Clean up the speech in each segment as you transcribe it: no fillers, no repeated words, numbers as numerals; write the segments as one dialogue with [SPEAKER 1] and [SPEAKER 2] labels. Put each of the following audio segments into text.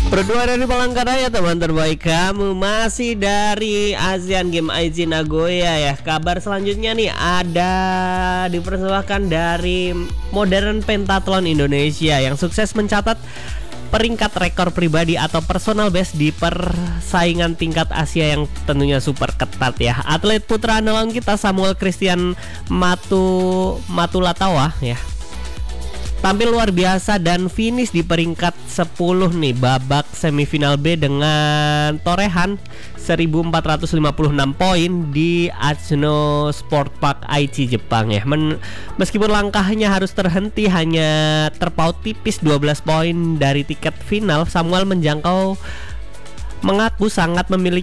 [SPEAKER 1] Berdua dari Palangkaraya, teman terbaik kamu, masih dari Asian Games Aichi Nagoya ya. Kabar selanjutnya nih ada dipersembahkan dari Modern Pentathlon Indonesia yang sukses mencatat peringkat rekor pribadi atau personal best di persaingan tingkat Asia yang tentunya super ketat ya. Atlet putra andalan kita Samuel Christian Matulatawa ya tampil luar biasa dan finish di peringkat 10 nih babak semifinal B dengan torehan 1456 poin di Achino Sport Park Aichi Jepang ya. Meskipun langkahnya harus terhenti hanya terpaut tipis 12 poin dari tiket final, Samuel mengaku sangat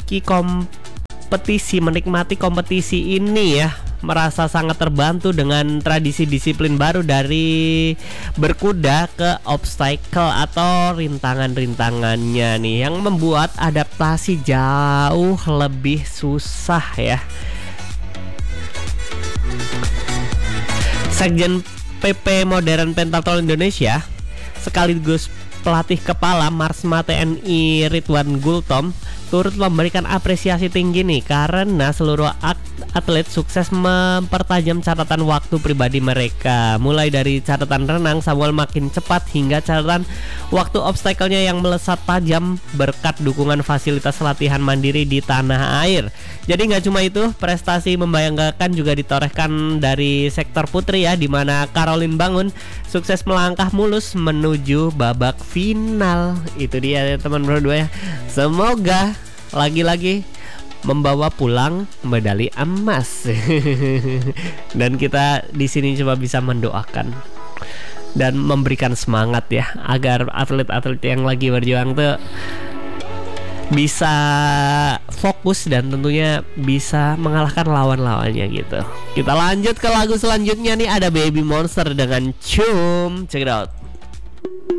[SPEAKER 1] menikmati kompetisi ini ya. Merasa sangat terbantu dengan tradisi disiplin baru dari berkuda ke obstacle atau rintangan-rintangannya nih yang membuat adaptasi jauh lebih susah ya. Sekjen PP Modern Pentathlon Indonesia sekaligus pelatih kepala Marsma TNI Ridwan Gultom turut memberikan apresiasi tinggi nih karena seluruh atlet sukses mempertajam catatan waktu pribadi mereka. Mulai dari catatan renang Samuel makin cepat hingga catatan waktu obstacle-nya yang melesat tajam berkat dukungan fasilitas latihan mandiri di tanah air. Jadi nggak cuma itu, prestasi membanggakan juga ditorehkan dari sektor putri ya, di mana Caroline Bangun sukses melangkah mulus menuju babak final. Itu dia ya, teman berdua ya. Semoga lagi-lagi membawa pulang medali emas. Dan kita di sini coba bisa mendoakan dan memberikan semangat ya agar atlet-atlet yang lagi berjuang tuh bisa fokus dan tentunya bisa mengalahkan lawan-lawannya gitu. Kita lanjut ke lagu selanjutnya nih, ada Baby Monster dengan Cium. Check it out.